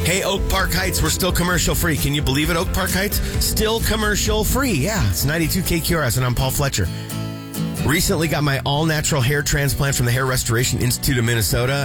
Hey, Oak Park Heights, we're still commercial free. Can you believe it, Oak Park Heights? Still commercial free. Yeah, it's 92 KQRS, and I'm Paul Fletcher. Recently got my all-natural hair transplant from the Hair Restoration Institute of Minnesota.